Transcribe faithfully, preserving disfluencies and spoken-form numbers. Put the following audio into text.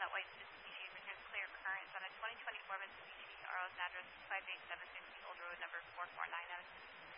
White Mitsubishi returns clear current on a twenty twenty-four Mitsubishi R O's address five eight seven five zero Old Road number four four nine zero.